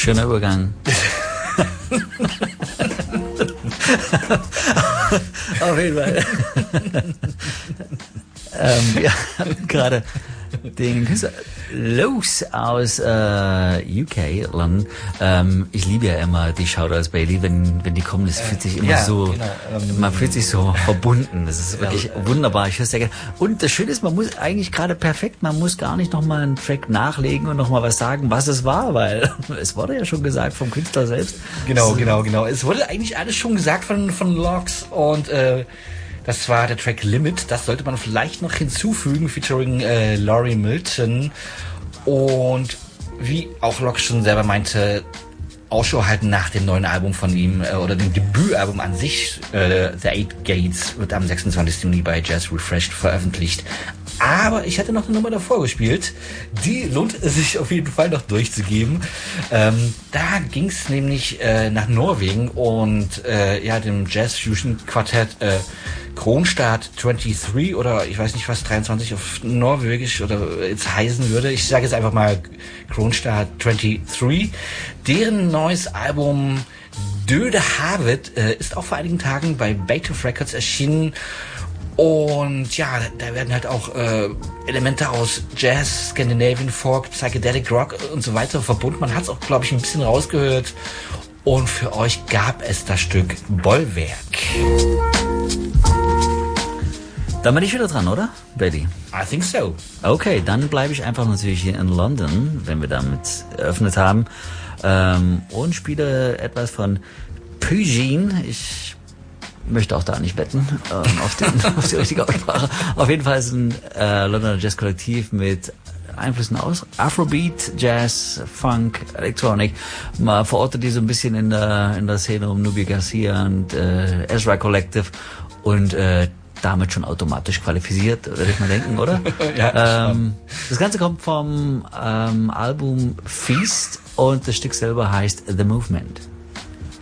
Schöner Übergang. Auf jeden Fall. Wir hatten gerade den Künstler Los aus UK, London. Ich liebe ja immer die Shoutouts, Bailey, wenn die kommen. Das fühlt sich immer man fühlt sich so verbunden. Das ist wirklich wunderbar. Ich höre es sehr gerne. Und das Schöne ist, man muss eigentlich gerade perfekt, man muss gar nicht nochmal einen Track nachlegen und nochmal was sagen, was es war, weil es wurde ja schon gesagt vom Künstler selbst. Genau. Es wurde eigentlich alles schon gesagt von Lox und das war der Track Limit. Das sollte man vielleicht noch hinzufügen, featuring Laurie Milton. Und wie auch Lox schon selber meinte, Ausschau halten nach dem neuen Album von ihm oder dem Debütalbum an sich. The Eight Gates wird am 26. Juni bei Jazz Refreshed veröffentlicht. Aber ich hatte noch eine Nummer davor gespielt. Die lohnt es sich auf jeden Fall noch durchzugeben. Da ging es nämlich nach Norwegen und dem Jazz Fusion Quartett Kronstadt 23 oder ich weiß nicht, was 23 auf Norwegisch oder jetzt heißen würde. Ich sage jetzt einfach mal Kronstadt 23. Deren neues Album Döde Havet ist auch vor einigen Tagen bei Beethoven Records erschienen. Und ja, da werden halt auch Elemente aus Jazz, Scandinavian Folk, Psychedelic Rock und so weiter verbunden. Man hat es auch, glaube ich, ein bisschen rausgehört. Und für euch gab es das Stück Bollwerk. Dann bin ich wieder dran, oder, Betty? I think so. Okay, dann bleibe ich einfach natürlich hier in London, wenn wir damit eröffnet haben, und spiele etwas von Pugin. Ich möchte auch da nicht wetten auf die richtige Aussprache. Auf jeden Fall ist ein Londoner Jazz-Kollektiv mit Einflüssen aus Afrobeat, Jazz, Funk, Electronic. Man verortet die so ein bisschen in der Szene um Nubia Garcia und Ezra Collective und damit schon automatisch qualifiziert, würde ich mal denken, oder? Ja. Das Ganze kommt vom Album Feast und das Stück selber heißt The Movement.